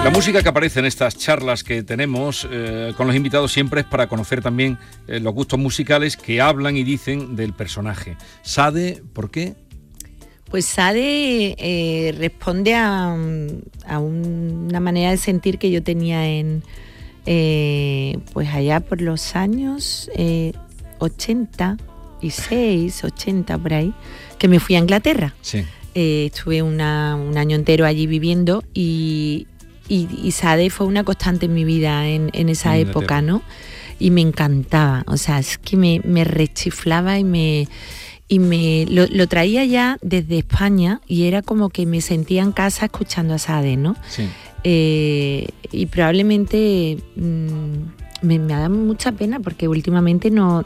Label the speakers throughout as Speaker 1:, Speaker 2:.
Speaker 1: La música que aparece en estas charlas que tenemos con los invitados siempre es para conocer también los gustos musicales que hablan y dicen del personaje. Sade, ¿por qué?
Speaker 2: Pues Sade responde a una manera de sentir que yo tenía pues allá por los años 86, 80 por ahí, que me fui a Inglaterra.
Speaker 1: Sí.
Speaker 2: Estuve un año entero allí viviendo y Sade fue una constante en mi vida en esa época, ¿no? Y me encantaba, o sea, es que me rechiflaba y lo traía ya desde España y era como que me sentía en casa escuchando a Sade, ¿no?
Speaker 1: Sí.
Speaker 2: Y probablemente me ha dado mucha pena porque últimamente no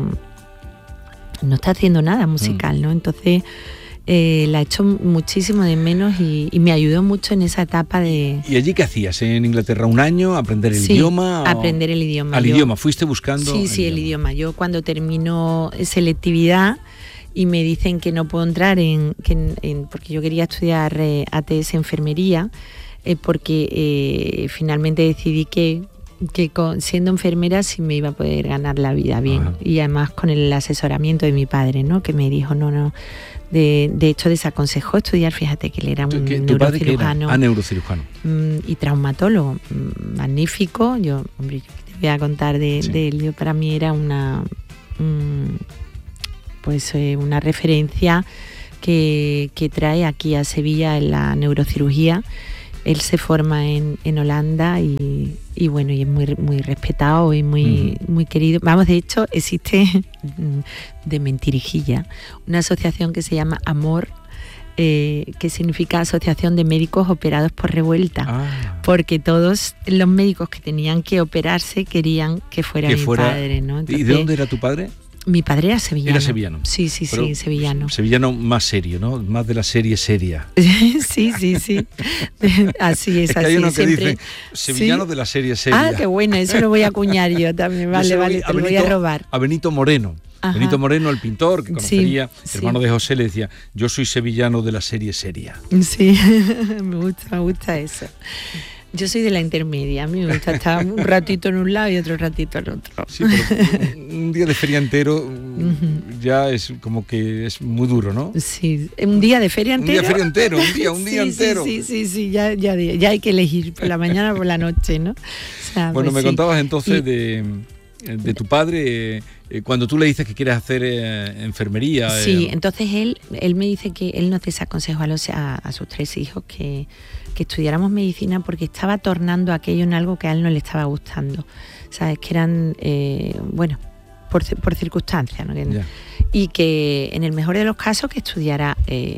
Speaker 2: está haciendo nada musical, ¿no? Entonces la echo muchísimo de menos y me ayudó mucho en esa etapa de...
Speaker 1: ¿Y allí qué hacías en Inglaterra? ¿Un año? ¿Aprender el idioma?
Speaker 2: Aprender el idioma.
Speaker 1: ¿Al idioma? ¿Fuiste buscando?
Speaker 2: Sí, el idioma. Yo cuando termino selectividad y me dicen que no puedo entrar porque yo quería estudiar ATS enfermería, porque finalmente decidí que siendo enfermera sí me iba a poder ganar la vida bien. Ajá. Y además con el asesoramiento de mi padre, ¿no? Que me dijo no. De hecho desaconsejó estudiar, fíjate que él era un neurocirujano.
Speaker 1: Neurocirujano.
Speaker 2: Y traumatólogo, magnífico. Yo te voy a contar de él. Yo, para mí era una referencia que trae aquí a Sevilla en la neurocirugía. Él se forma en Holanda y bueno, y es muy, muy respetado y muy querido. Vamos, de hecho, existe de mentirijilla una asociación que se llama AMOR, que significa Asociación de Médicos Operados por Revuelta, porque todos los médicos que tenían que operarse querían que fuera mi padre, ¿no? Entonces,
Speaker 1: ¿y de dónde era tu padre?
Speaker 2: Mi padre era sevillano.
Speaker 1: Era sevillano.
Speaker 2: Sí, sevillano.
Speaker 1: Sevillano más serio, ¿no? Más de la serie seria.
Speaker 2: Sí. Así es,
Speaker 1: que hay uno que dice sevillano de la serie seria.
Speaker 2: Ah, qué bueno, eso lo voy a acuñar yo también. Vale, te lo voy a robar.
Speaker 1: A Benito Moreno. Ajá. Benito Moreno, el pintor, que conocería, hermano de José, le decía, yo soy sevillano de la serie seria.
Speaker 2: Sí, me gusta eso. Yo soy de la intermedia, a mí me gusta estar un ratito en un lado y otro ratito en otro.
Speaker 1: Sí, pero un día de feria entero ya es como que es muy duro, ¿no?
Speaker 2: Sí, un día de feria entero.
Speaker 1: Un día de feria entero, un día entero.
Speaker 2: Sí, ya hay que elegir por la mañana o por la noche, ¿no? O sea,
Speaker 1: bueno, me contabas entonces de tu padre, cuando tú le dices que quieres hacer enfermería.
Speaker 2: Sí, entonces él me dice que él nos desaconsejó a sus 3 hijos que estudiáramos medicina porque estaba tornando aquello en algo que a él no le estaba gustando. ¿Sabes? Que eran, por circunstancias, ¿no? Y que en el mejor de los casos que estudiara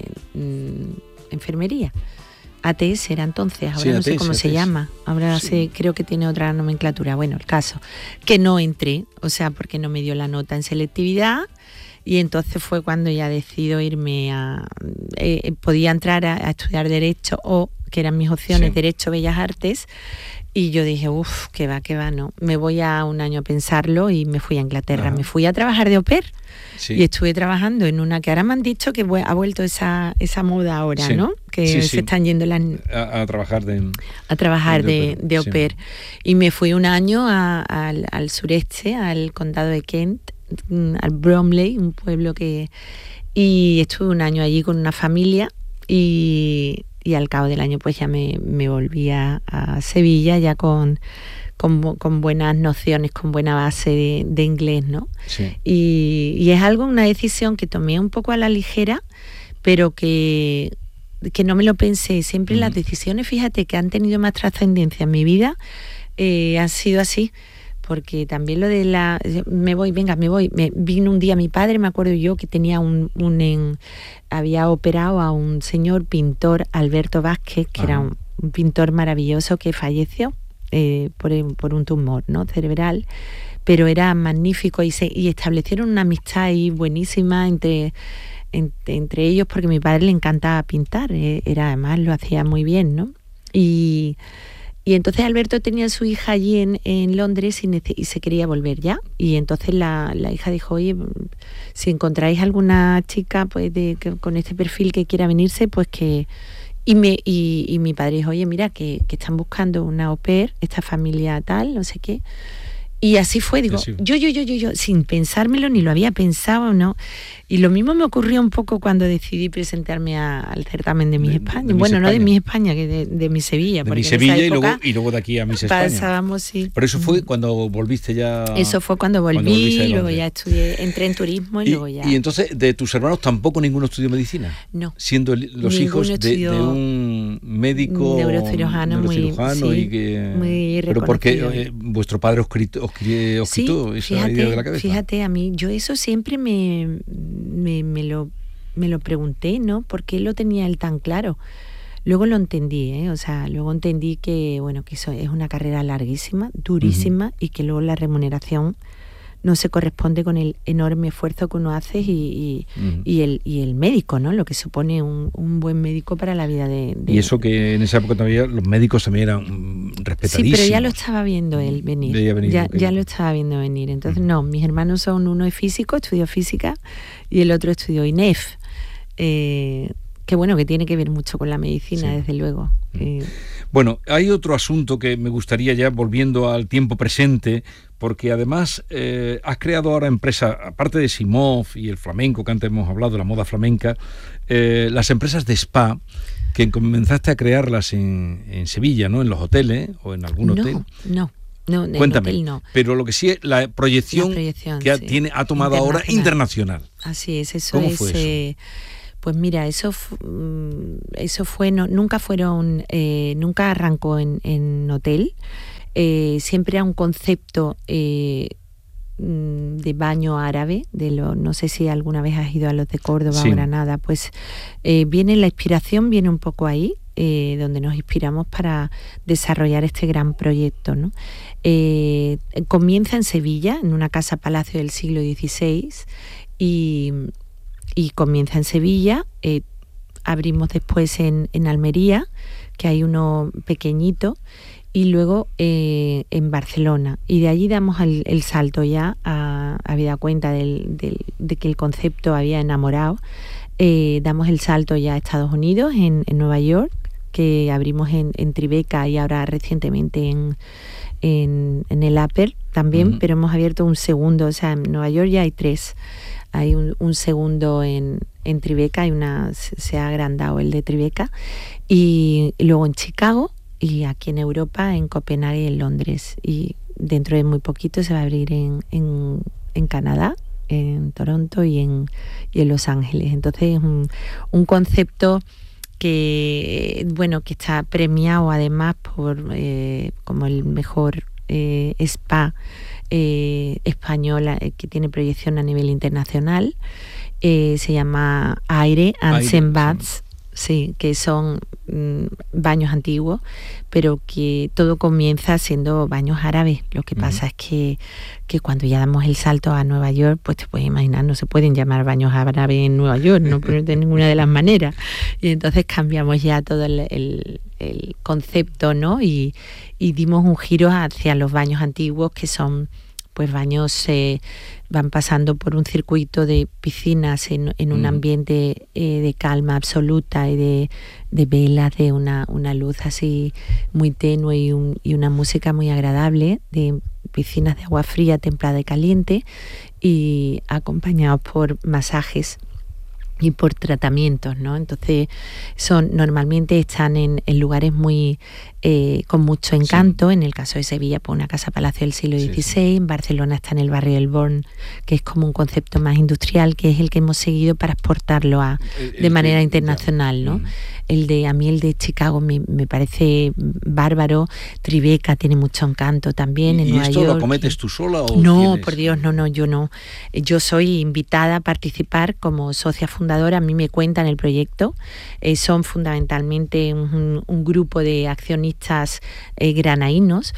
Speaker 2: enfermería. ATS era entonces, ahora no sé cómo se llama, ahora creo que tiene otra nomenclatura. Bueno, el caso, que no entré, o sea, porque no me dio la nota en selectividad y entonces fue cuando ya decido irme podía entrar a estudiar Derecho que eran mis opciones, Derecho, Bellas Artes, y yo dije, que va, no, me voy a un año a pensarlo y me fui a Inglaterra. Ajá. Me fui a trabajar de au pair. Sí. Y estuve trabajando en una que ahora me han dicho que ha vuelto esa moda ahora, ¿no? Que se están yendo
Speaker 1: a trabajar de
Speaker 2: au pair. Y me fui un año al sureste, al condado de Kent, al Bromley, un pueblo y estuve un año allí con una familia y al cabo del año pues ya me volví a Sevilla ya con buenas nociones, con buena base de inglés, ¿no? Sí. Y es una decisión que tomé un poco a la ligera, pero que no me lo pensé. Siempre las decisiones, fíjate, que han tenido más trascendencia en mi vida han sido así. Porque también lo de me voy. Me vino un día mi padre, me acuerdo yo, que tenía había operado a un señor pintor, Alberto Vázquez, que era un pintor maravilloso que falleció por un tumor, ¿no? Cerebral, pero era magnífico y establecieron una amistad ahí buenísima entre ellos, porque a mi padre le encantaba pintar, además lo hacía muy bien, ¿no? Y entonces Alberto tenía a su hija allí en Londres y se quería volver ya. Y entonces la hija dijo, oye, si encontráis alguna chica pues con este perfil que quiera venirse, pues que Y mi padre dijo, oye, mira, que están buscando una au pair, esta familia tal, no sé qué. Y así fue, digo, yo, sin pensármelo, ni lo había pensado, ¿no? Y lo mismo me ocurrió un poco cuando decidí presentarme al certamen de Miss España. Bueno, no de Miss España, que de Miss Sevilla.
Speaker 1: De Miss Sevilla y luego de aquí a Miss España.
Speaker 2: Pasábamos, sí.
Speaker 1: Pero eso fue cuando volviste ya...
Speaker 2: Eso fue cuando volví, luego ya entré en turismo y luego ya...
Speaker 1: Y entonces, ¿de tus hermanos tampoco ninguno estudió medicina?
Speaker 2: No.
Speaker 1: Siendo los hijos de un médico...
Speaker 2: Neurocirujano muy reconocido.
Speaker 1: Pero porque vuestro padre os quitó esa idea de la cabeza.
Speaker 2: Fíjate, a mí, yo eso siempre me lo pregunté, ¿no? ¿Por qué lo tenía él tan claro? Luego lo entendí, o sea, luego entendí que, bueno, que eso es una carrera larguísima, durísima, y que luego la remuneración no se corresponde con el enorme esfuerzo que uno hace y el médico, ¿no? Lo que supone un buen médico para la vida de...
Speaker 1: Y eso que en esa época todavía los médicos también eran respetadísimos.
Speaker 2: Sí, pero ya lo estaba viendo él venir. Ya lo estaba viendo venir. Entonces, no, mis hermanos son, uno es físico, estudió física, y el otro estudió INEF. Que bueno, que tiene que ver mucho con la medicina, desde luego.
Speaker 1: Bueno, hay otro asunto que me gustaría ya, volviendo al tiempo presente, porque además has creado ahora empresas, aparte de Simov y el flamenco, que antes hemos hablado, la moda flamenca, las empresas de spa, que comenzaste a crearlas en Sevilla, ¿no? En los hoteles o en algún hotel.
Speaker 2: No,
Speaker 1: cuéntame,
Speaker 2: hotel no.
Speaker 1: Pero lo que sí es la proyección que ha tomado ahora internacional.
Speaker 2: Así es, eso
Speaker 1: ¿Cómo
Speaker 2: es...
Speaker 1: fue eso?
Speaker 2: Pues mira, eso fue, nunca arrancó en hotel, siempre era un concepto de baño árabe, no sé si alguna vez has ido a los de Córdoba o Granada, pues la inspiración viene un poco ahí, donde nos inspiramos para desarrollar este gran proyecto, ¿no? Comienza en Sevilla, en una casa palacio del siglo XVI, y comienza en Sevilla, abrimos después en Almería, que hay uno pequeñito, y luego en Barcelona. Y de allí damos el salto ya, habida cuenta de que el concepto había enamorado, damos el salto ya a Estados Unidos, en Nueva York, que abrimos en Tribeca y ahora recientemente en el Upper también, pero hemos abierto un segundo, o sea, en Nueva York ya hay 3. Hay un segundo en Tribeca, se ha agrandado el de Tribeca, y luego en Chicago, y aquí en Europa, en Copenhague y en Londres. Y dentro de muy poquito se va a abrir en Canadá, en Toronto y en Los Ángeles. Entonces es un concepto que está premiado además como el mejor spa española, que tiene proyección a nivel internacional. Se llama Aire and Baths, sí, que son baños antiguos, pero que todo comienza siendo baños árabes. Lo que pasa es que cuando ya damos el salto a Nueva York, pues te puedes imaginar, no se pueden llamar baños árabes en Nueva York, no de ninguna de las maneras. Y entonces cambiamos ya todo el concepto, ¿no? Y dimos un giro hacia los baños antiguos, que son pues baños, van pasando por un circuito de piscinas en un ambiente de calma absoluta y de velas, de una luz así muy tenue y una música muy agradable, de piscinas de agua fría, templada y caliente, y acompañados por masajes y por tratamientos, ¿no? Entonces normalmente están en lugares muy con mucho encanto. En el caso de Sevilla, pues una casa palacio del siglo XVI. En Barcelona está en el barrio del Born, que es como un concepto más industrial, que es el que hemos seguido para exportarlo de manera internacional, ¿no? A mí el de Chicago me parece bárbaro. Tribeca tiene mucho encanto también. En Nueva York.
Speaker 1: ¿Y esto lo cometes tú sola o
Speaker 2: no,
Speaker 1: tienes?
Speaker 2: Por Dios, no, yo no. Yo soy invitada a participar como socia fundadora. A mí me cuentan el proyecto. Son fundamentalmente un grupo de accionistas granaínos.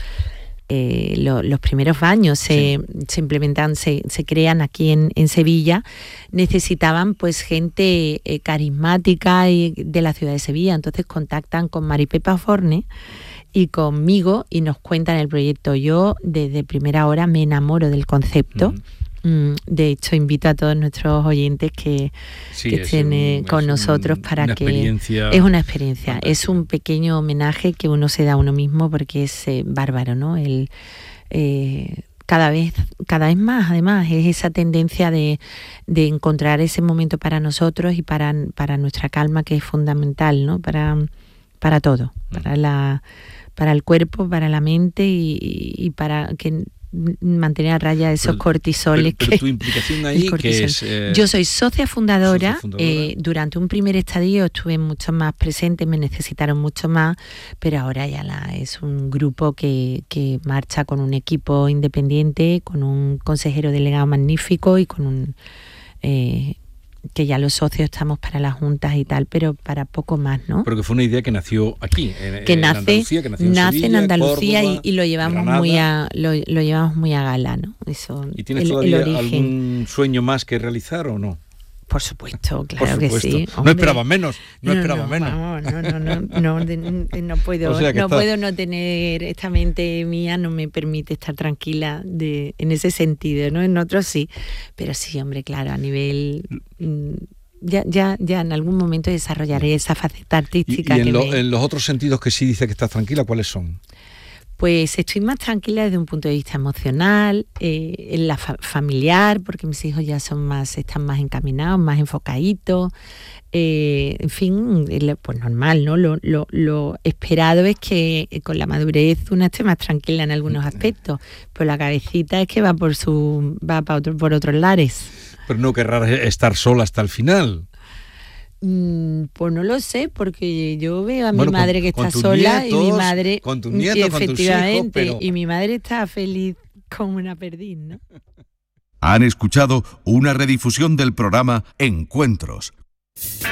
Speaker 2: Los primeros baños se implementan, se crean aquí en Sevilla. Necesitaban pues gente carismática de la ciudad de Sevilla. Entonces contactan con Maripepa Forne y conmigo y nos cuentan el proyecto. Yo desde primera hora me enamoro del concepto. De hecho, invito a todos nuestros oyentes que estén con nosotros para que... Es una experiencia, es un pequeño homenaje que uno se da a uno mismo porque es bárbaro, ¿no? Cada vez más, además, es esa tendencia de encontrar ese momento para nosotros y para nuestra calma, que es fundamental, ¿no? Para todo, para el cuerpo, para la mente y para que mantener a raya esos cortisoles.
Speaker 1: Pero tu implicación ahí, que es...
Speaker 2: Yo soy socia fundadora. Durante un primer estadio estuve mucho más presente, me necesitaron mucho más, pero ahora ya es un grupo que marcha con un equipo independiente, con un consejero delegado magnífico y con un... que ya los socios estamos para las juntas y tal, pero para poco más, ¿no?
Speaker 1: Pero que fue una idea que nació aquí, en Andalucía, que nació en
Speaker 2: nace
Speaker 1: Sevilla,
Speaker 2: en Andalucía,
Speaker 1: Córdoba,
Speaker 2: y lo llevamos lo llevamos muy a gala, ¿no? Eso.
Speaker 1: ¿Y tienes todavía algún sueño más que realizar o no?
Speaker 2: Por supuesto, claro que sí.
Speaker 1: No esperaba menos, no
Speaker 2: puedo, puedo no tener, esta mente mía no me permite estar tranquila en ese sentido, ¿no? En otros sí, pero sí, hombre, claro, a nivel... Ya en algún momento desarrollaré esa faceta artística.
Speaker 1: ¿Y en los otros sentidos que sí dice que estás tranquila, cuáles son?
Speaker 2: Pues estoy más tranquila desde un punto de vista emocional, en la familiar, porque mis hijos ya están más encaminados, más enfocaditos. En fin, pues normal, ¿no? Lo esperado es que con la madurez una esté más tranquila en algunos aspectos, pero la cabecita es que va por otros lares.
Speaker 1: Pero no querrás estar sola hasta el final.
Speaker 2: Pues no lo sé, porque yo veo a mi madre que está sola, nietos, y mi madre
Speaker 1: con tus nietos,
Speaker 2: efectivamente,
Speaker 1: con tus hijos, pero...
Speaker 2: y mi madre está feliz como una perdiz, ¿no?
Speaker 3: Han escuchado una redifusión del programa Encuentros,